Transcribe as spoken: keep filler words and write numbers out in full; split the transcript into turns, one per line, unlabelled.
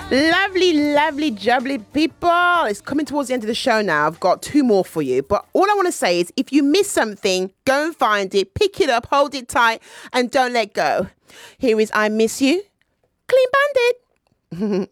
Lovely, lovely, jubbly people. It's coming towards the end of the show now. I've got two more for you. But all I want to say is if you miss something, go and find it, pick it up, hold it tight, and don't let go. Here is I Miss You, Clean Bandit.